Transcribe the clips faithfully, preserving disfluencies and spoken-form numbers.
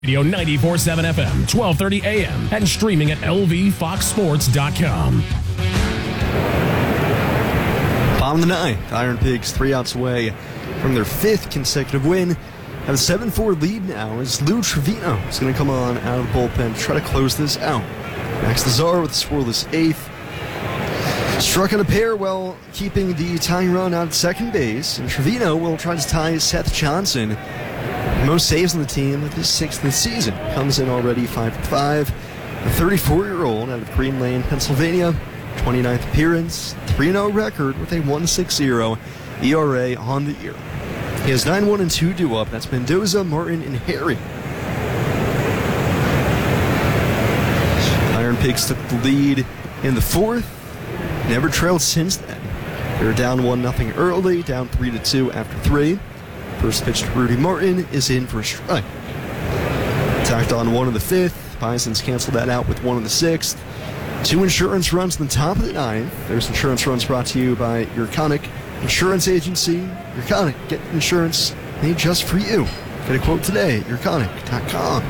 Radio ninety-four point seven F M, twelve thirty A M, and streaming at L V fox sports dot com. Bottom of the ninth, Iron Pigs three outs away from their fifth consecutive win. Have a seven four lead now as Lou Trevino is going to come on out of the bullpen to try to close this out. Max Lazar with a scoreless eighth. Struck on a pair while keeping the tying run out at second base, and Trevino will try to tie Seth Johnson. Most saves on the team with his sixth of the season. Comes in already five for five. The thirty-four-year-old out of Green Lane, Pennsylvania. twenty-ninth appearance, three and oh record with a one point six oh E R A on the year. He has nine one and two due up. That's Mendoza, Martin, and Harry. Iron Pigs took the lead in the fourth. Never trailed since then. They were down one nothing early, down three to two after three. First pitch to Rudy Martin is in for a strike. Tacked on one in the fifth. Bisons canceled that out with one in the sixth. Two insurance runs in the top of the ninth. There's insurance runs brought to you by Urconic Insurance Agency. Urconic, get insurance made just for you. Get a quote today at urconic dot com.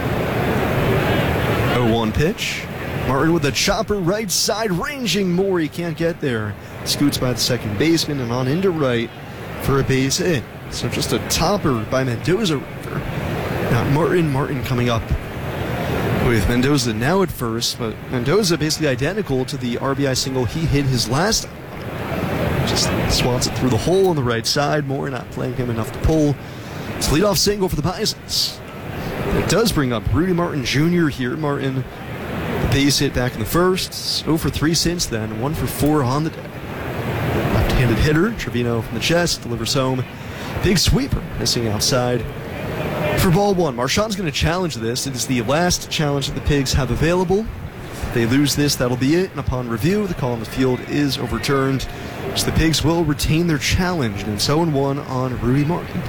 oh one pitch. Martin with a chopper right side, ranging more. He can't get there. Scoots by the second baseman and on into right for a base hit. So just a topper by Mendoza. Now Martin, Martin coming up with Mendoza now at first, but Mendoza basically identical to the R B I single he hit his last time. Just swats it through the hole on the right side. Moore not playing him enough to pull. It's a leadoff single for the Bisons. It does bring up Rudy Martin Junior here. Martin, the base hit back in the first. oh for three since then. one for four on the day. Left-handed hitter, Trevino from the chest, delivers home. Big sweeper, missing outside for ball one. Marchand's going to challenge this. It is the last challenge that the Pigs have available. If they lose this, that'll be it. And upon review, the call on the field is overturned. So the Pigs will retain their challenge. And it's oh one on Rudy Martin.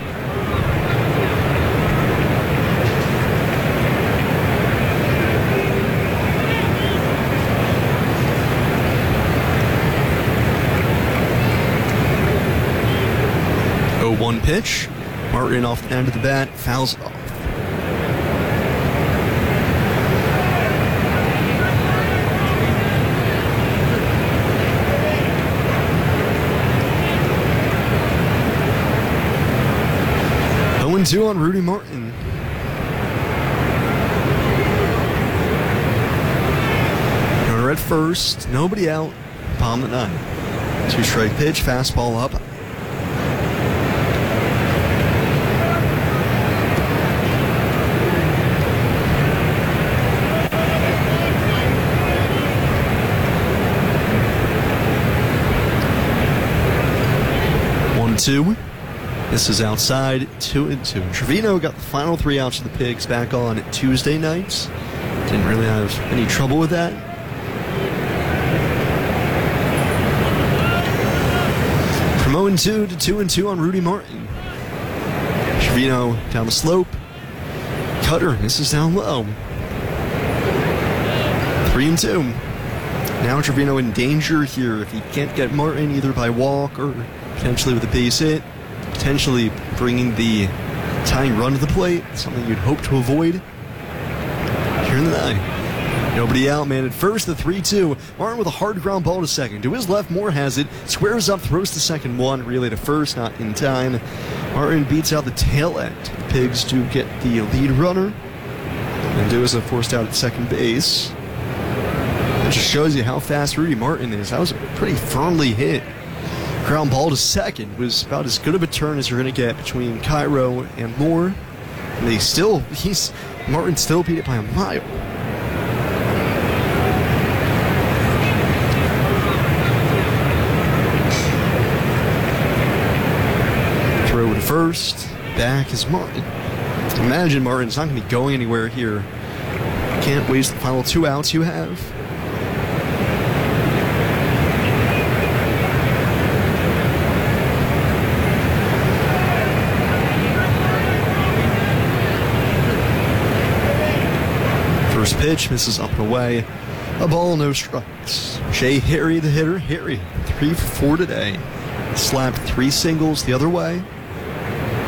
One pitch. Martin off the end of the bat, fouls off. oh and two on Rudy Martin. Runner at first, nobody out, bottom of the ninth. Two strike pitch, fastball up. Two. This is outside, two and two. Trevino got the final three outs of the Pigs back on Tuesday nights. Didn't really have any trouble with that. From oh and two to two and two on Rudy Martin. Trevino down the slope. Cutter, this is down low. Three and two. Now Trevino in danger here if he can't get Martin either by walk or potentially with a base hit, potentially bringing the tying run to the plate, something you'd hope to avoid here in the ninth. Nobody out, man at first, the three two. Martin with a hard ground ball to second. To his left, Moore has it, squares up, throws to second one, relay to first, not in time. Martin beats out the tail end. The Pigs do get the lead runner. Mendoza forced out at second base. That just shows you how fast Rudy Martin is. That was a pretty firmly hit ground ball to second. Was about as good of a turn as you're going to get between Cairo and Moore. And they still, he's, Martin still beat it by a mile. Throw to first, back is Martin. Imagine Martin's not going to be going anywhere here. Can't waste the final two outs you have. First pitch, misses up and away. A ball, no strikes. Jay Harry, the hitter. Harry, three for four today. Slapped three singles the other way.